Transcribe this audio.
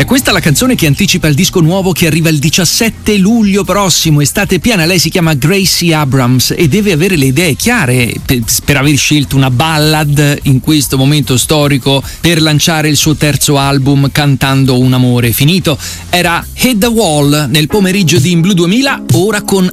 Questa è la canzone che anticipa il disco nuovo che arriva il 17 luglio prossimo, Estate piena. Lei si chiama Gracie Abrams e deve avere le idee chiare per aver scelto una ballad in questo momento storico per lanciare il suo terzo album cantando un amore finito. Era Hit the Wall nel pomeriggio di In Blue 2000, ora con